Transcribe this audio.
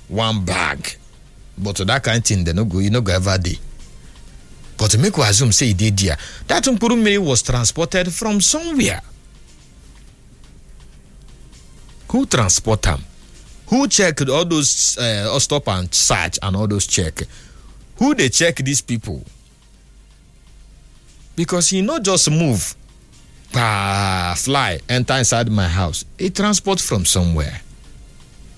one bag. But that kind of thing, they no go, you no go ever day. But make we assume say he did there. That Nkurumiri was transported from somewhere. Who transport them? Who checked all those stop and search and all those check? Who they check these people? Because he not just move, fly, enter inside my house. He transport from somewhere.